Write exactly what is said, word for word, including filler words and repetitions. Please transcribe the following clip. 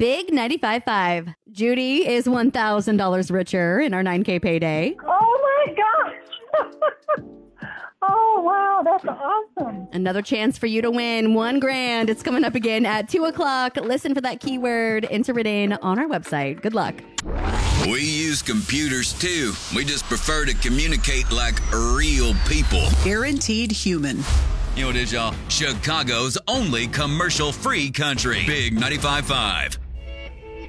Big ninety-five point five. Judy is one thousand dollars richer in our nine K payday. Oh, my gosh. Oh, wow. That's awesome. Another chance for you to win one grand. It's coming up again at two o'clock. Listen for that keyword. Enter it in on our website. Good luck. We use computers, too. We just prefer to communicate like real people. Guaranteed human. You know what it is, y'all? Chicago's only commercial-free country. Big ninety-five point five.